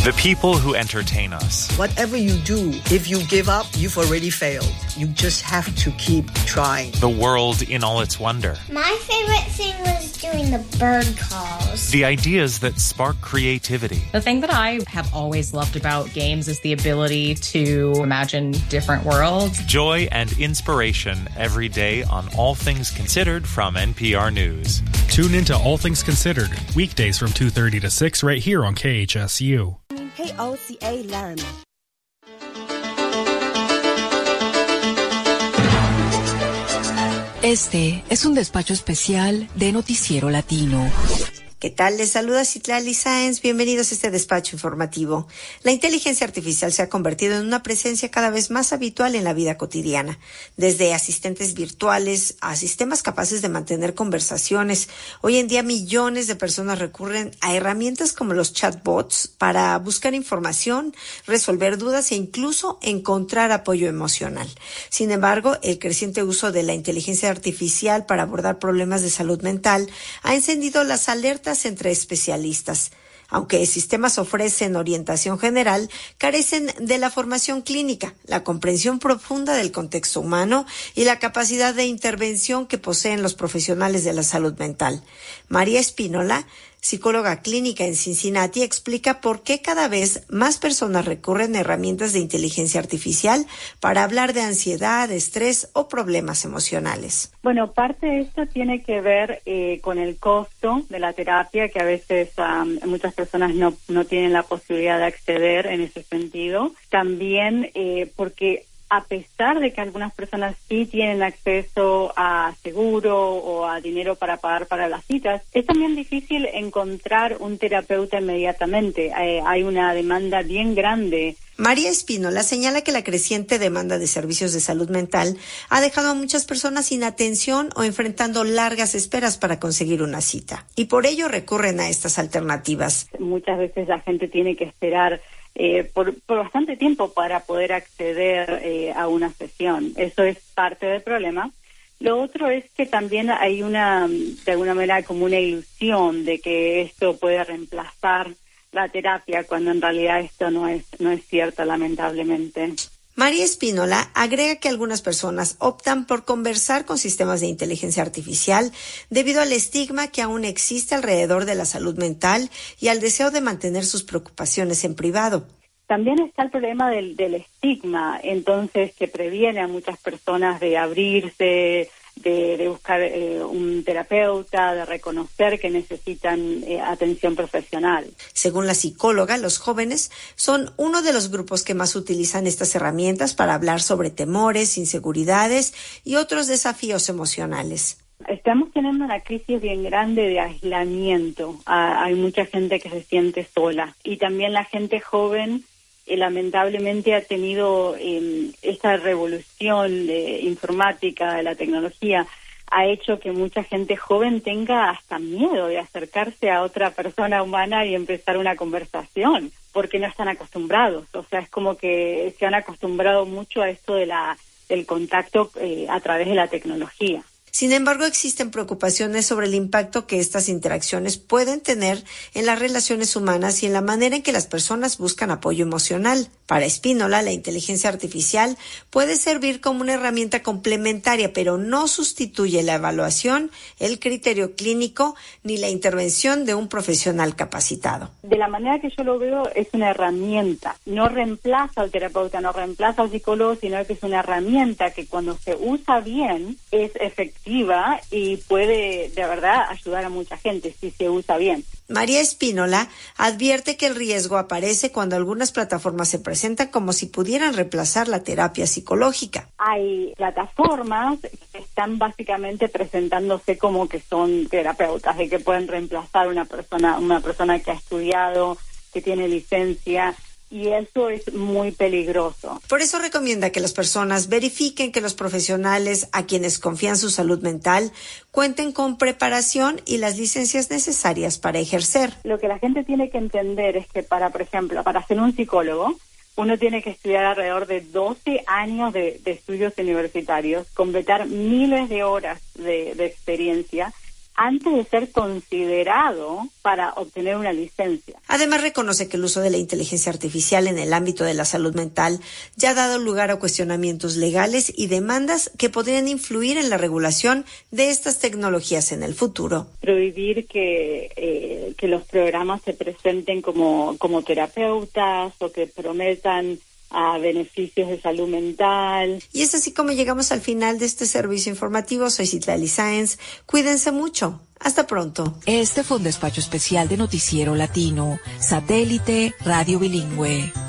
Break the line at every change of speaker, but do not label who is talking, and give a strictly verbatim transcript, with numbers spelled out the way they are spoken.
The people who entertain us.
Whatever you do, if you give up, you've already failed. You just have to keep trying.
The world in all its wonder.
My favorite thing was doing the bird calls.
The ideas that spark creativity.
The thing that I have always loved about games is the ability to imagine different worlds.
Joy and inspiration every day on All Things Considered from N P R News.
Tune into All Things Considered, weekdays from two thirty to six right here on K H S U.
K O C A Laramie.
Este es un despacho especial de Noticiero Latino.
¿Qué tal? Les saluda Citlali Sáenz. Bienvenidos a este despacho informativo. La inteligencia artificial se ha convertido en una presencia cada vez más habitual en la vida cotidiana. Desde asistentes virtuales a sistemas capaces de mantener conversaciones. Hoy en día millones de personas recurren a herramientas como los chatbots para buscar información, resolver dudas e incluso encontrar apoyo emocional. Sin embargo, el creciente uso de la inteligencia artificial para abordar problemas de salud mental ha encendido las alertas entre especialistas. Aunque sistemas ofrecen orientación general, carecen de la formación clínica, la comprensión profunda del contexto humano y la capacidad de intervención que poseen los profesionales de la salud mental. María Espínola, psicóloga clínica en Cincinnati, explica por qué cada vez más personas recurren a herramientas de inteligencia artificial para hablar de ansiedad, estrés o problemas emocionales.
Bueno, parte de esto tiene que ver eh, con el costo de la terapia, que a veces um, muchas personas no, no tienen la posibilidad de acceder en ese sentido. También eh, porque a pesar de que algunas personas sí tienen acceso a seguro o a dinero para pagar para las citas, es también difícil encontrar un terapeuta inmediatamente. Eh, hay una demanda bien grande.
María Espínola señala que la creciente demanda de servicios de salud mental ha dejado a muchas personas sin atención o enfrentando largas esperas para conseguir una cita. Y por ello recurren a estas alternativas.
Muchas veces la gente tiene que esperar Eh, por, por bastante tiempo para poder acceder eh, a una sesión. Eso es parte del problema. Lo otro es que también hay una, de alguna manera, como una ilusión de que esto puede reemplazar la terapia, cuando en realidad esto no es, no es cierto, lamentablemente.
María Espínola agrega que algunas personas optan por conversar con sistemas de inteligencia artificial debido al estigma que aún existe alrededor de la salud mental y al deseo de mantener sus preocupaciones en privado.
También está el problema del, del estigma, entonces, que previene a muchas personas de abrirse, de, de buscar eh, un terapeuta, de reconocer que necesitan eh, atención profesional.
Según la psicóloga, los jóvenes son uno de los grupos que más utilizan estas herramientas para hablar sobre temores, inseguridades y otros desafíos emocionales.
Estamos teniendo una crisis bien grande de aislamiento. Ah, hay mucha gente que se siente sola y también la gente joven Eh, lamentablemente ha tenido eh, esta revolución de informática, de la tecnología, ha hecho que mucha gente joven tenga hasta miedo de acercarse a otra persona humana y empezar una conversación, porque no están acostumbrados. O sea, es como que se han acostumbrado mucho a esto de la del contacto eh, a través de la tecnología.
Sin embargo, existen preocupaciones sobre el impacto que estas interacciones pueden tener en las relaciones humanas y en la manera en que las personas buscan apoyo emocional. Para Espínola, la inteligencia artificial puede servir como una herramienta complementaria, pero no sustituye la evaluación, el criterio clínico ni la intervención de un profesional capacitado.
De la manera que yo lo veo, es una herramienta. No reemplaza al terapeuta, no reemplaza al psicólogo, sino que es una herramienta que cuando se usa bien es efectiva y puede de verdad ayudar a mucha gente si se usa bien.
María Espínola advierte que el riesgo aparece cuando algunas plataformas se presentan como si pudieran reemplazar la terapia psicológica.
Hay plataformas que están básicamente presentándose como que son terapeutas, de que pueden reemplazar una persona, una persona que ha estudiado, que tiene licencia. Y eso es muy peligroso.
Por eso recomienda que las personas verifiquen que los profesionales a quienes confían su salud mental cuenten con preparación y las licencias necesarias para ejercer.
Lo que la gente tiene que entender es que para, por ejemplo, para ser un psicólogo, uno tiene que estudiar alrededor de doce años de, de estudios universitarios, completar miles de horas de, de experiencia, antes de ser considerado para obtener una licencia.
Además, reconoce que el uso de la inteligencia artificial en el ámbito de la salud mental ya ha dado lugar a cuestionamientos legales y demandas que podrían influir en la regulación de estas tecnologías en el futuro.
Prohibir que, eh, que los programas se presenten como, como terapeutas o que prometan a beneficios de salud mental.
Y es así como llegamos al final de este servicio informativo. Soy Citlali Sáenz. Cuídense mucho. Hasta pronto.
Este fue un despacho especial de Noticiero Latino, Satélite Radio Bilingüe.